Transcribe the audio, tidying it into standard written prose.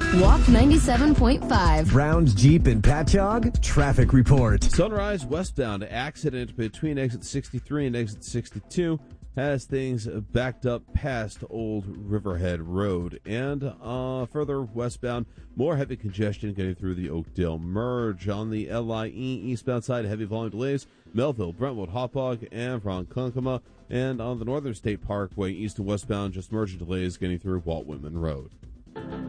Walk 97.5. Brown's Jeep and Patchogue traffic report. Sunrise westbound accident between exit 63 and exit 62 has things backed up past Old Riverhead Road. And further westbound, more heavy congestion getting through the Oakdale merge. On the LIE eastbound side, heavy volume delays, Melville, Brentwood, Hauppauge, and Ronkonkoma. And on the Northern State Parkway, east and westbound, just merging delays getting through Walt Whitman Road.